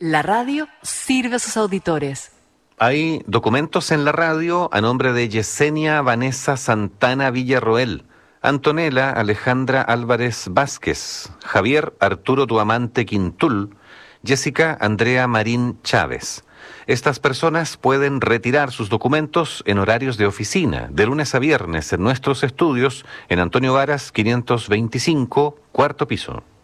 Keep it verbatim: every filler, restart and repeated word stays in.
La radio sirve a sus auditores. Hay documentos en la radio a nombre de Yesenia Vanessa Santana Villarroel, Antonella Alejandra Álvarez Vázquez, Javier Arturo Tuamante Quintul, Jessica Andrea Marín Chávez. Estas personas pueden retirar sus documentos en horarios de oficina, de lunes a viernes en nuestros estudios en Antonio Varas quinientos veinticinco, cuarto piso.